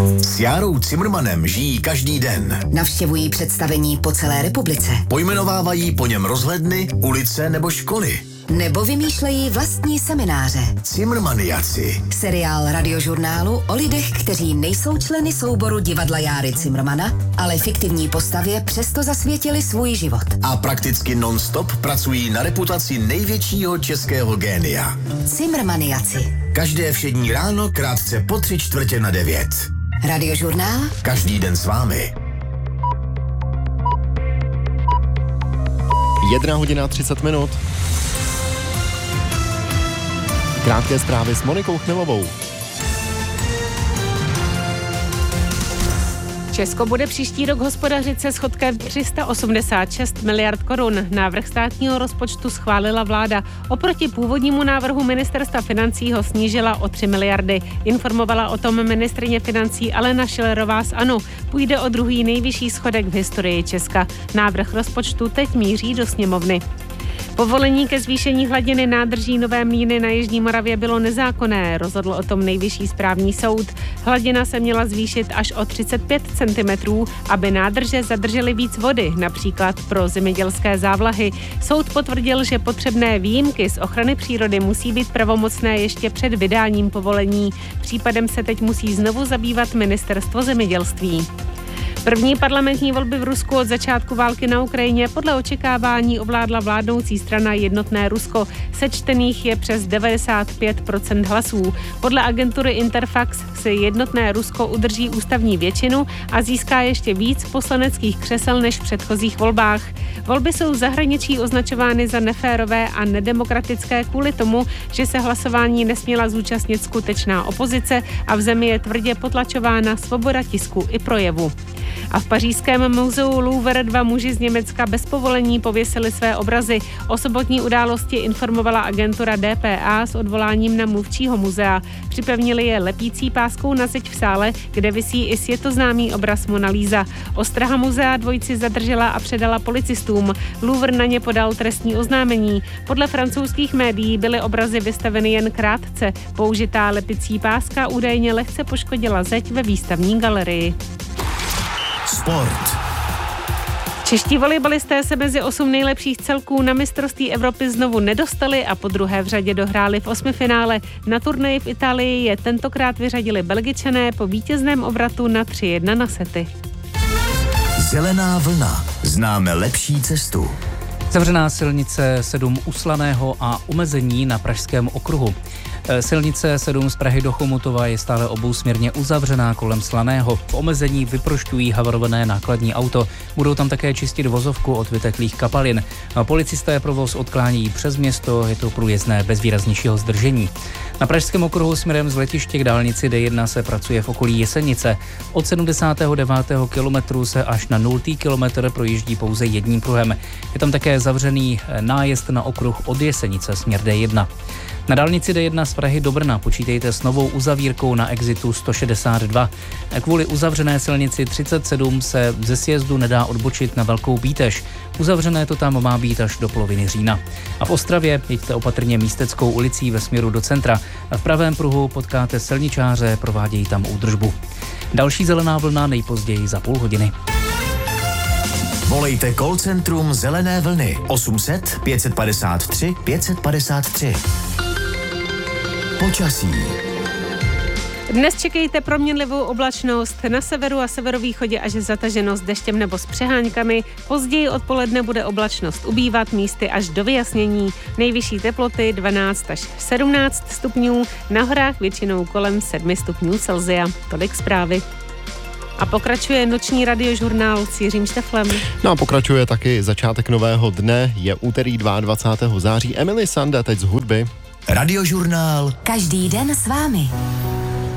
S Járou Cimrmanem žijí každý den. Navštěvují představení po celé republice. Pojmenovávají po něm rozhledny, ulice nebo školy. Nebo vymýšlejí vlastní semináře. Cimrmaniaci. Seriál radiožurnálu o lidech, kteří nejsou členy souboru divadla Járy Cimrmana, ale fiktivní postavě přesto zasvětili svůj život. A prakticky non-stop pracují na reputaci největšího českého génia. Cimrmaniaci. Každé všední ráno krátce po 8:45. Radiožurnál. Každý den s vámi. 1:30. Krátké zprávy s Monikou Chmelovou. Česko bude příští rok hospodařit se schodkem 386 miliard korun. Návrh státního rozpočtu schválila vláda. Oproti původnímu návrhu ministerstva financí ho snížila o 3 miliardy. Informovala o tom ministryně financí Alena Schillerová z ANO. Půjde o druhý nejvyšší schodek v historii Česka. Návrh rozpočtu teď míří do sněmovny. Povolení ke zvýšení hladiny nádrží Nové Mlýny na Jižní Moravě bylo nezákonné, rozhodl o tom Nejvyšší správní soud. Hladina se měla zvýšit až o 35 cm, aby nádrže zadržely víc vody, například pro zemědělské závlahy. Soud potvrdil, že potřebné výjimky z ochrany přírody musí být pravomocné ještě před vydáním povolení. Případem se teď musí znovu zabývat Ministerstvo zemědělství. První parlamentní volby v Rusku od začátku války na Ukrajině podle očekávání ovládla vládnoucí strana Jednotné Rusko. Sečtených je přes 95% hlasů. Podle agentury Interfax si Jednotné Rusko udrží ústavní většinu a získá ještě víc poslaneckých křesel než v předchozích volbách. Volby jsou v zahraničí označovány za neférové a nedemokratické kvůli tomu, že se hlasování nesměla zúčastnit skutečná opozice a v zemi je tvrdě potlačována svoboda tisku i projevu. A v pařížském muzeu Louvre 2 muži z Německa bez povolení pověsili své obrazy. O sobotní události informovala agentura DPA s odvoláním na mluvčího muzea. Připevnili je lepící páskou na zeď v sále, kde visí i světoznámý obraz Mona Lisa. Ostraha muzea dvojici zadržela a předala policistům. Louvre na ně podal trestní oznámení. Podle francouzských médií byly obrazy vystaveny jen krátce. Použitá lepicí páska údajně lehce poškodila zeď ve výstavní galerii. Sport. Čeští volejbalisté se mezi 8 nejlepších celků na mistrovství Evropy znovu nedostali a po druhé v řadě dohráli v osmifinále. Na turnaji v Itálii je tentokrát vyřadili Belgičané po vítězném obratu na 3-1 na sety. Zelená vlna. Známe lepší cestu. Zavřená silnice 7 u Slaného a omezení na Pražském okruhu. Silnice 7 z Prahy do Chomutova je stále obousměrně uzavřená kolem Slaného. V omezení vyprošťují havarované nákladní auto. Budou tam také čistit vozovku od vyteklých kapalin. Policisté provoz odklánějí přes město, je to průjezdné bez výraznějšího zdržení. Na Pražském okruhu směrem z letiště k dálnici D1 se pracuje v okolí Jesenice. Od 79. kilometru se až na 0. kilometr projíždí pouze jedním pruhem. Je tam také zavřený nájezd na okruh od Jesenice směr D1. Na dálnici D1 z Prahy do Brna počítejte s novou uzavírkou na exitu 162. Kvůli uzavřené silnici 37 se ze sjezdu nedá odbočit na Velkou Bítež. Uzavřené to tam má být až do poloviny října. A v Ostravě jeďte opatrně Místeckou ulicí ve směru do centra. V pravém pruhu potkáte silničáře, provádějí tam údržbu. Další zelená vlna nejpozději za půl hodiny. Volejte call centrum Zelené vlny 800 553 553. Počasí. Dnes čekejte proměnlivou oblačnost, na severu a severovýchodě až zataženost deštěm nebo s přeháňkami. Později odpoledne bude oblačnost ubývat, místy až do vyjasnění. Nejvyšší teploty 12 až 17 stupňů, na horách většinou kolem 7 stupňů Celsia. Tolik zprávy. A pokračuje noční radiožurnál s Jiřím Šteflem. No a pokračuje taky začátek nového dne, je úterý 22. září. Emily Sanda teď z hudby. Radiožurnál. Každý den s vámi.